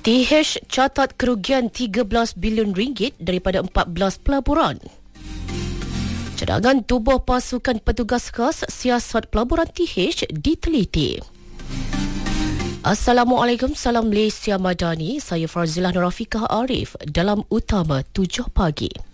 TH catat kerugian 13 bilion ringgit daripada 14 pelaburan. Cadangan tubuh pasukan petugas khas siasat pelaburan TH diteliti. Assalamualaikum, salam Malaysia Madani. Saya Farzilah Nurafiqah Arif dalam Utama 7 pagi.